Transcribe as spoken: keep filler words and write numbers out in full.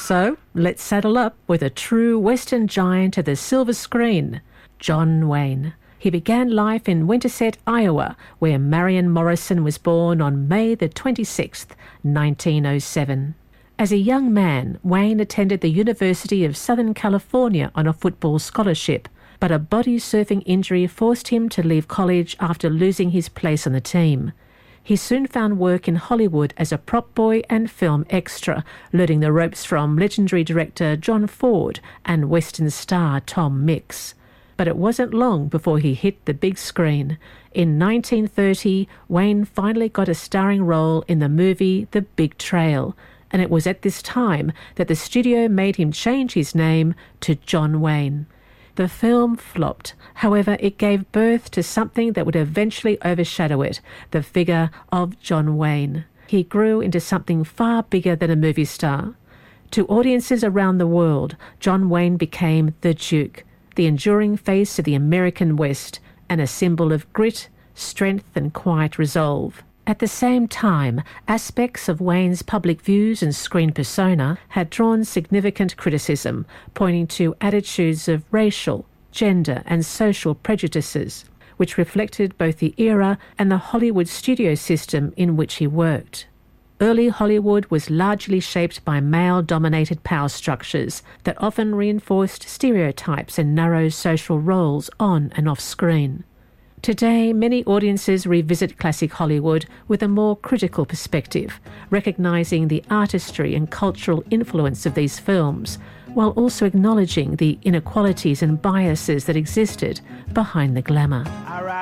So let's saddle up with a true Western giant of the silver screen, John Wayne. He began life in Winterset, Iowa, where Marion Morrison was born on May the twenty-sixth, nineteen oh seven. As a young man, Wayne attended the University of Southern California on a football scholarship, but a body surfing injury forced him to leave college after losing his place on the team. He soon found work in Hollywood as a prop boy and film extra, learning the ropes from legendary director John Ford and Western star Tom Mix. But it wasn't long before he hit the big screen. In nineteen thirty, Wayne finally got a starring role in the movie The Big Trail, and it was at this time that the studio made him change his name to John Wayne. The film flopped. However, it gave birth to something that would eventually overshadow it, the figure of John Wayne. He grew into something far bigger than a movie star. To audiences around the world, John Wayne became the Duke, the enduring face of the American West, and a symbol of grit, strength and quiet resolve. At the same time, aspects of Wayne's public views and screen persona had drawn significant criticism, pointing to attitudes of racial, gender and social prejudices, which reflected both the era and the Hollywood studio system in which he worked. Early Hollywood was largely shaped by male-dominated power structures that often reinforced stereotypes and narrow social roles on and off screen. Today, many audiences revisit classic Hollywood with a more critical perspective, recognising the artistry and cultural influence of these films, while also acknowledging the inequalities and biases that existed behind the glamour.